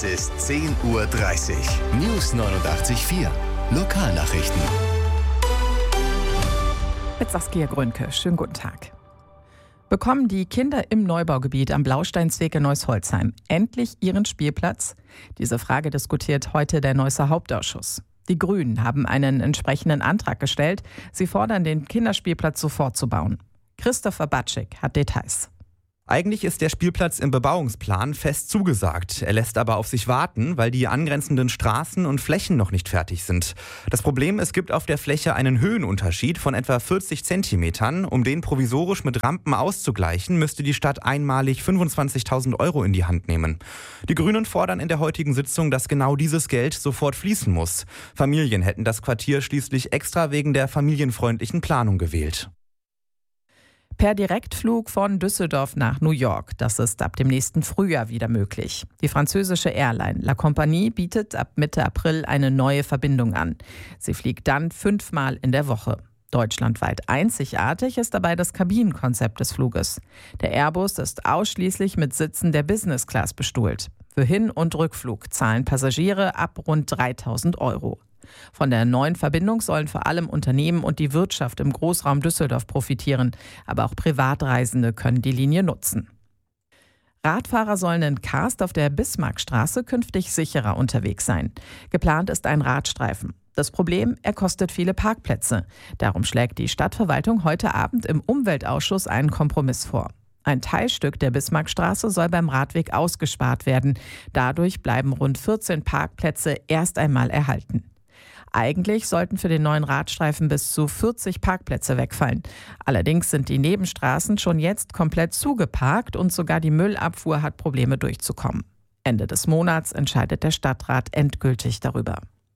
Es ist 10:30 Uhr. News 89.4. Lokalnachrichten. Mit Saskia Grünke. Schönen guten Tag. Bekommen die Kinder im Neubaugebiet am Blausteinsweg in Neuss-Holzheim endlich ihren Spielplatz? Diese Frage diskutiert heute der Neusser Hauptausschuss. Die Grünen haben einen entsprechenden Antrag gestellt. Sie fordern, den Kinderspielplatz sofort zu bauen. Christopher Batschik hat Details. Eigentlich ist der Spielplatz im Bebauungsplan fest zugesagt. Er lässt aber auf sich warten, weil die angrenzenden Straßen und Flächen noch nicht fertig sind. Das Problem, es gibt auf der Fläche einen Höhenunterschied von etwa 40 Zentimetern. Um den provisorisch mit Rampen auszugleichen, müsste die Stadt einmalig 25.000 € in die Hand nehmen. Die Grünen fordern in der heutigen Sitzung, dass genau dieses Geld sofort fließen muss. Familien hätten das Quartier schließlich extra wegen der familienfreundlichen Planung gewählt. Per Direktflug von Düsseldorf nach New York. Das ist ab dem nächsten Frühjahr wieder möglich. Die französische Airline La Compagnie bietet ab Mitte April eine neue Verbindung an. Sie fliegt dann 5-mal in der Woche. Deutschlandweit einzigartig ist dabei das Kabinenkonzept des Fluges. Der Airbus ist ausschließlich mit Sitzen der Business Class bestuhlt. Für Hin- und Rückflug zahlen Passagiere ab rund 3.000 €. Von der neuen Verbindung sollen vor allem Unternehmen und die Wirtschaft im Großraum Düsseldorf profitieren. Aber auch Privatreisende können die Linie nutzen. Radfahrer sollen in Karst auf der Bismarckstraße künftig sicherer unterwegs sein. Geplant ist ein Radstreifen. Das Problem, er kostet viele Parkplätze. Darum schlägt die Stadtverwaltung heute Abend im Umweltausschuss einen Kompromiss vor. Ein Teilstück der Bismarckstraße soll beim Radweg ausgespart werden. Dadurch bleiben rund 14 Parkplätze erst einmal erhalten. Eigentlich sollten für den neuen Radstreifen bis zu 40 Parkplätze wegfallen. Allerdings sind die Nebenstraßen schon jetzt komplett zugeparkt und sogar die Müllabfuhr hat Probleme durchzukommen. Ende des Monats entscheidet der Stadtrat endgültig darüber.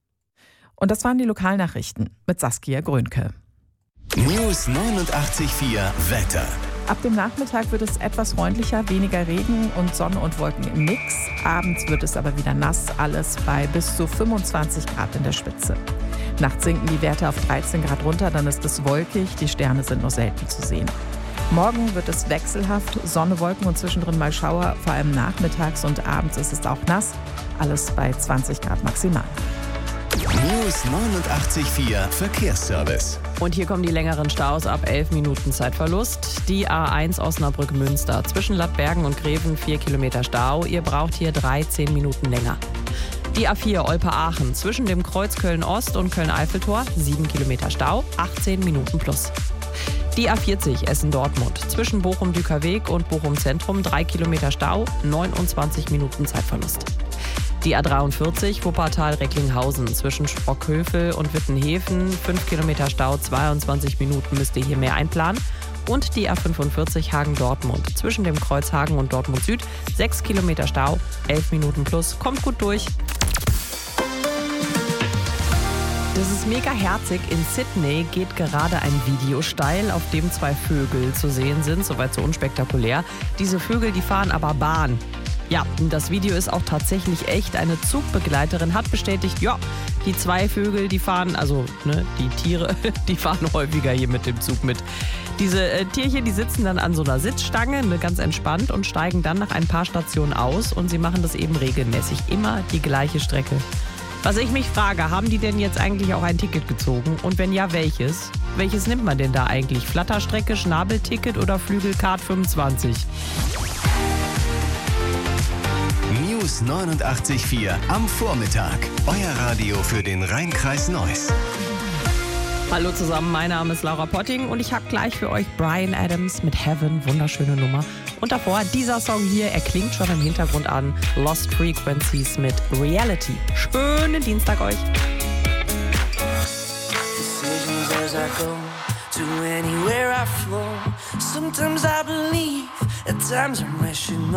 Und das waren die Lokalnachrichten mit Saskia Grünke. News 89.4 Wetter. Ab dem Nachmittag wird es etwas freundlicher, weniger Regen und Sonne und Wolken im Mix. Abends wird es aber wieder nass, alles bei bis zu 25 Grad in der Spitze. Nachts sinken die Werte auf 13 Grad runter, dann ist es wolkig, die Sterne sind nur selten zu sehen. Morgen wird es wechselhaft, Sonne, Wolken und zwischendrin mal Schauer, vor allem nachmittags und abends ist es auch nass, alles bei 20 Grad maximal. News 89.4 Verkehrsservice. Und hier kommen die längeren Staus ab 11 Minuten Zeitverlust. Die A1 Osnabrück-Münster zwischen Lattbergen und Greven 4 Kilometer Stau. Ihr braucht hier 13 Minuten länger. Die A4 Olpe-Aachen zwischen dem Kreuz Köln-Ost und Köln-Eiffeltor 7 Kilometer Stau, 18 Minuten plus. Die A40 Essen-Dortmund zwischen Bochum-Dükerweg und Bochum-Zentrum 3 Kilometer Stau, 29 Minuten Zeitverlust. Die A43 Wuppertal-Recklinghausen zwischen Sprockhövel und Wittenhäfen 5 Kilometer Stau, 22 Minuten müsst ihr hier mehr einplanen. Und die A45 Hagen-Dortmund zwischen dem Kreuz Hagen und Dortmund Süd 6 Kilometer Stau, 11 Minuten plus. Kommt gut durch. Das ist mega herzig. In Sydney geht gerade ein Video steil, auf dem 2 Vögel zu sehen sind. Soweit so unspektakulär. Diese Vögel, die fahren aber Bahn. Ja, das Video ist auch tatsächlich echt. Eine Zugbegleiterin hat bestätigt, ja, die 2 Vögel, die fahren, die Tiere, die fahren häufiger hier mit dem Zug mit. Diese Tierchen, die sitzen dann an so einer Sitzstange, ganz entspannt und steigen dann nach ein paar Stationen aus und sie machen das eben regelmäßig, immer die gleiche Strecke. Was ich mich frage, haben die denn jetzt eigentlich auch ein Ticket gezogen? Und wenn ja, welches? Welches nimmt man denn da eigentlich? Flatterstrecke, Schnabelticket oder Flügelcard 25? News 89.4 am Vormittag. Euer Radio für den Rhein-Kreis Neuss. Hallo zusammen, mein Name ist Laura Potting und ich habe gleich für euch Bryan Adams mit Heaven, wunderschöne Nummer. Und davor dieser Song hier, er klingt schon im Hintergrund an, Lost Frequencies mit Reality. Schönen Dienstag euch. Decisions as I go to anywhere I flow. Sometimes I believe, at times I wish you know.